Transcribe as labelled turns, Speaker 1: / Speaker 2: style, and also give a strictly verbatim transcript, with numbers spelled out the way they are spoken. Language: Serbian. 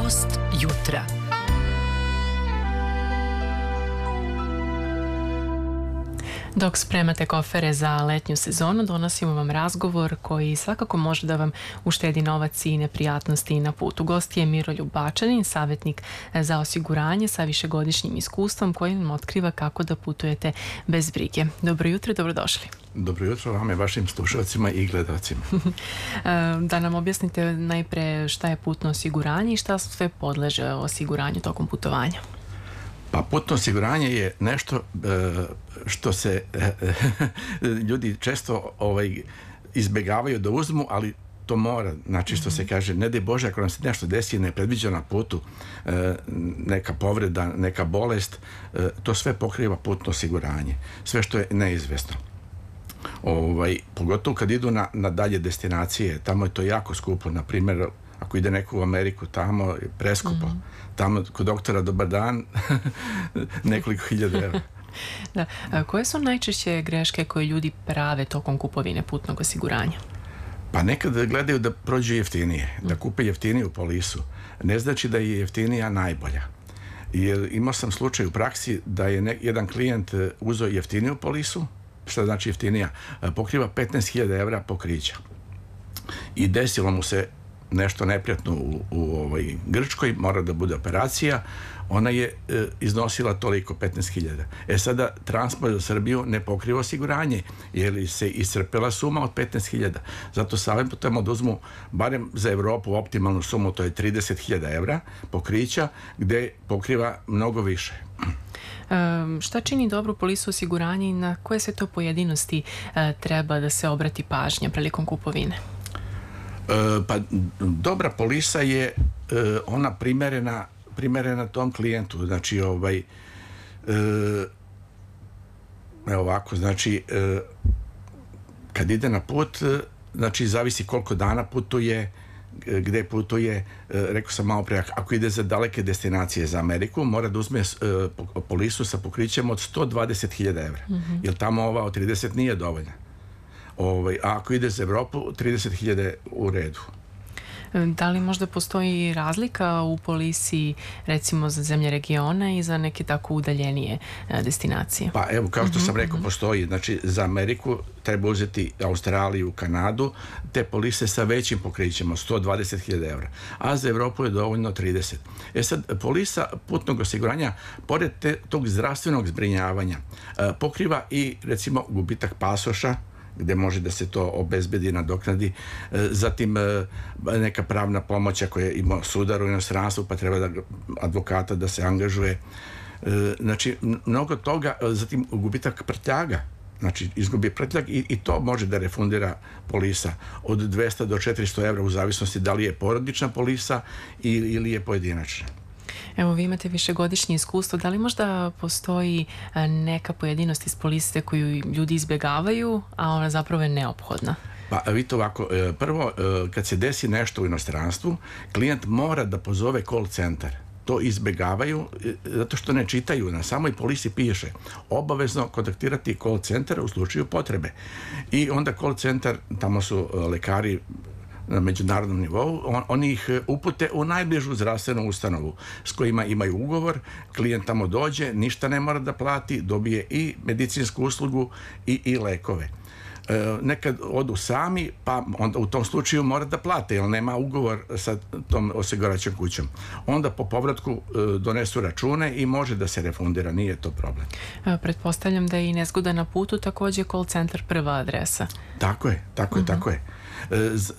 Speaker 1: Gost jutra. Dok spremate kofere za letnju sezonu, donosimo vam razgovor koji svakako može da vam uštedi novac i neprijatnosti na putu. Gost je Miroljub Bačanin, savjetnik za osiguranje sa višegodišnjim iskustvom koji vam otkriva kako da putujete bez brige. Dobro jutro i dobrodošli.
Speaker 2: Dobro jutro vama i vašim slušalcima i gledalcima.
Speaker 1: Da nam objasnite najpre šta je putno osiguranje i šta sve podleže osiguranju tokom putovanja.
Speaker 2: Pa putno osiguranje je nešto što se ljudi često ovaj, izbjegavaju da uzmu, ali to mora, znači što se kaže, ne daj Bože ako nam se nešto desi nepredviđeno na putu, neka povreda, neka bolest, to sve pokriva putno osiguranje, sve što je neizvesno. Ovaj, pogotovo kad idu na, na dalje destinacije, tamo je to jako skupo, na primjer ako ide neko u Ameriku, tamo je preskupo. Mm-hmm. Tamo kod doktora dobar dan, nekoliko hiljada evra.
Speaker 1: Da. A koje su najčešće greške koje ljudi prave tokom kupovine putnog osiguranja?
Speaker 2: Pa nekad gledaju da prođu jeftinije, da kupe jeftiniju polisu. Ne znači da je jeftinija najbolja. Jer imao sam slučaj u praksi da je ne, jedan klijent uzeo jeftiniju polisu, što znači jeftinija, pokriva petnaest hiljada evra pokrića. I desilo mu se nešto neprijatno u, u ovoj Grčkoj, mora da bude operacija, ona je e, iznosila toliko, petnaest hiljada. E sada, transport za Srbiju ne pokriva osiguranje, jer se iscrpela suma od petnaest hiljada. Zato savjetujemo da uzmu, barem za Evropu, optimalnu sumu, to je trideset hiljada evra pokrića, gde pokriva mnogo više.
Speaker 1: Um, šta čini dobru polisu osiguranja i na koje se to pojedinosti uh, treba da se obrati pažnja prilikom kupovine?
Speaker 2: E, pa dobra polisa je e, ona primerena, primerena tom klijentu. Znači, ovaj, e, evo ovako, znači, e, kad ide na put, znači, zavisi koliko dana putuje, gde putuje, e, rekao sam malo pre, ako ide za daleke destinacije za Ameriku, mora da uzme e, polisu sa pokrićem od sto dvadeset hiljada evra, mm-hmm. jer tamo ova od trideset nije dovoljna. Ovaj, a ako ide za Evropu, trideset hiljada u redu.
Speaker 1: Da li možda postoji razlika u polisi recimo za zemlje regiona i za neke tako udaljenije destinacije?
Speaker 2: Pa evo, kao što
Speaker 1: mm-hmm.
Speaker 2: sam rekao, postoji. Znači, za Ameriku treba uzeti Australiju, Kanadu, te polise sa većim pokrićima, sto dvadeset hiljada evra. A za Evropu je dovoljno trideset. E sad, polisa putnog osiguranja, pored te, tog zdravstvenog zbrinjavanja, pokriva i, recimo, gubitak pasoša, gde može da se to obezbedi, nadoknadi, zatim neka pravna pomoć ako je imao sudar u inostranstvu pa treba da advokata da se angažuje, znači mnogo toga, zatim gubitak prtljaga, znači izgubi prtljag i, i to može da refundira polisa od dvesta do četiristo evra u zavisnosti da li je porodična polisa ili, ili je pojedinačna.
Speaker 1: Evo, vi imate višegodišnje iskustvo. Da li možda postoji neka pojedinost iz polise koju ljudi izbjegavaju, a ona zapravo je neophodna?
Speaker 2: Pa vidite ovako, prvo, kad se desi nešto u inostranstvu, klijent mora da pozove call centar. To izbjegavaju zato što ne čitaju. Na samoj polisi piše obavezno kontaktirati call centar u slučaju potrebe. I onda call centar, tamo su lekari na međunarodnom nivou, on, oni ih upute u najbližu zdravstvenu ustanovu s kojima imaju ugovor, klijent tamo dođe, ništa ne mora da plati, dobije i medicinsku uslugu i, i lekove. E, nekad odu sami, pa onda u tom slučaju mora da plate, jer nema ugovor sa tom osigurajućom kućom. Onda po povratku e, donesu račune i može da se refundira, nije to problem.
Speaker 1: E, pretpostavljam da je i nezgoda na putu također call centar prva adresa.
Speaker 2: Tako je, tako je, mm-hmm. tako je. E,